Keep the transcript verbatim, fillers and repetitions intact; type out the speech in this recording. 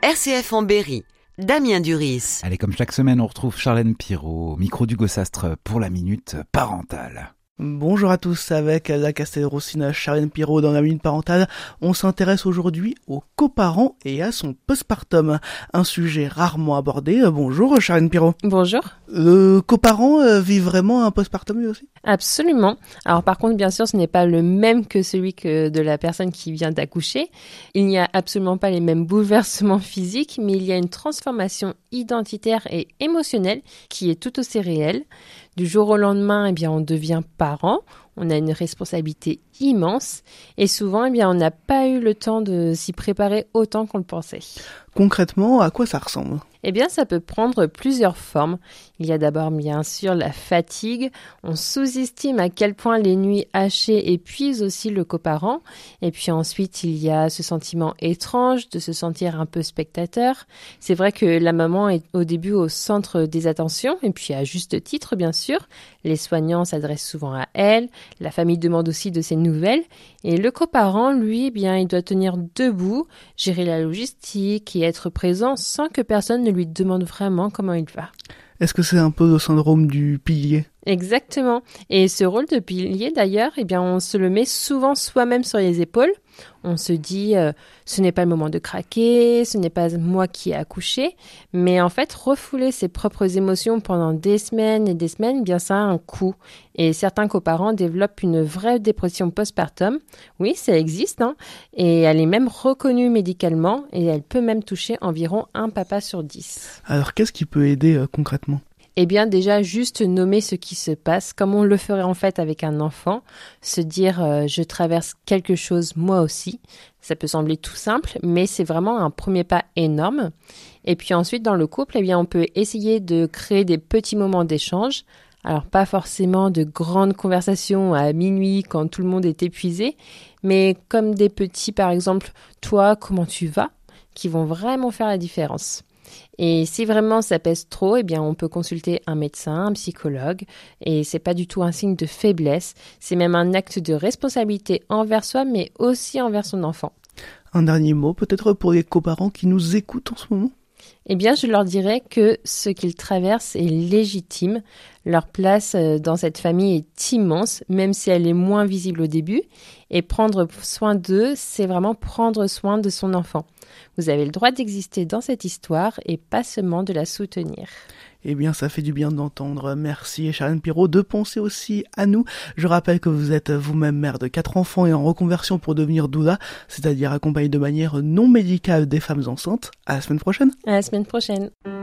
R C F en Berry, Damien Duris. Allez, comme chaque semaine, on retrouve Charlène Pirot au micro du Gossastre pour la Minute Parentale. Bonjour à tous, avec la Castelroussine Charlène Pirot dans la Minute Parentale. On s'intéresse aujourd'hui aux coparents et à son postpartum. Un sujet rarement abordé. Bonjour Charlène Pirot. Bonjour. Le coparent euh, vit vraiment un postpartum lui aussi ? Absolument. Alors par contre, bien sûr, ce n'est pas le même que celui que de la personne qui vient d'accoucher. Il n'y a absolument pas les mêmes bouleversements physiques, mais il y a une transformation identitaire et émotionnelle qui est tout aussi réelle. Du jour au lendemain, eh bien, on devient parent, on a une responsabilité immense et souvent, eh bien, on n'a pas eu le temps de s'y préparer autant qu'on le pensait. Concrètement, à quoi ça ressemble ? Eh bien, ça peut prendre plusieurs formes. Il y a d'abord, bien sûr, la fatigue. On sous-estime à quel point les nuits hachées épuisent aussi le coparent. Et puis ensuite, il y a ce sentiment étrange de se sentir un peu spectateur. C'est vrai que la maman est au début au centre des attentions, et puis à juste titre, bien sûr. Les soignants s'adressent souvent à elle. La famille demande aussi de ses nouvelles. Et le coparent, lui, eh bien, il doit tenir debout, gérer la logistique et être présent sans que personne ne lui demande vraiment comment il va. Est-ce que c'est un peu le syndrome du pilier ? Exactement. Et ce rôle de pilier, d'ailleurs, eh bien, on se le met souvent soi-même sur les épaules. On se dit, euh, ce n'est pas le moment de craquer, ce n'est pas moi qui ai accouché. Mais en fait, refouler ses propres émotions pendant des semaines et des semaines, eh bien, ça a un coût. Et certains coparents développent une vraie dépression postpartum. Oui, ça existe, hein. Et elle est même reconnue médicalement et elle peut même toucher environ un papa sur dix. Alors, qu'est-ce qui peut aider euh, concrètement ? Eh bien, déjà, juste nommer ce qui se passe, comme on le ferait en fait avec un enfant. Se dire euh, « je traverse quelque chose moi aussi ». Ça peut sembler tout simple, mais c'est vraiment un premier pas énorme. Et puis ensuite, dans le couple, eh bien, on peut essayer de créer des petits moments d'échange. Alors, pas forcément de grandes conversations à minuit quand tout le monde est épuisé, mais comme des petits, par exemple, « toi, comment tu vas ?», qui vont vraiment faire la différence. Et si vraiment ça pèse trop, eh bien on peut consulter un médecin, un psychologue, et c'est pas du tout un signe de faiblesse, c'est même un acte de responsabilité envers soi, mais aussi envers son enfant. Un dernier mot peut-être pour les coparents qui nous écoutent en ce moment ? Eh bien, je leur dirais que ce qu'ils traversent est légitime. Leur place dans cette famille est immense, même si elle est moins visible au début. Et prendre soin d'eux, c'est vraiment prendre soin de son enfant. Vous avez le droit d'exister dans cette histoire et pas seulement de la soutenir. Eh bien, ça fait du bien d'entendre. Merci Charlène Pirot de penser aussi à nous. Je rappelle que vous êtes vous-même mère de quatre enfants et en reconversion pour devenir doula, c'est-à-dire accompagner de manière non médicale des femmes enceintes. À la semaine prochaine. À la semaine prochaine.